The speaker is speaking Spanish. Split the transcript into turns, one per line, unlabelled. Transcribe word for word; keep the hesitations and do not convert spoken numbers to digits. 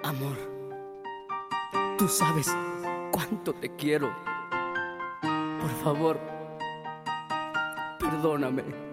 Amor, tú sabes cuánto te quiero. Por favor, perdóname.